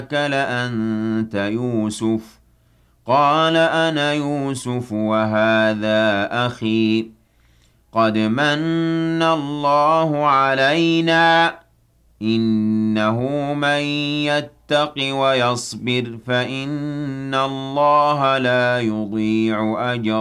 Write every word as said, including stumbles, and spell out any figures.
لأنت يوسف قال أنا يوسف وهذا أخي قد مَنَّ اللَّهُ عَلَيْنَا إِنَّهُ مَن يَتَّقِ وَيَصْبِرْ فَإِنَّ اللَّهَ لَا يُضِيعُ أَجْرَ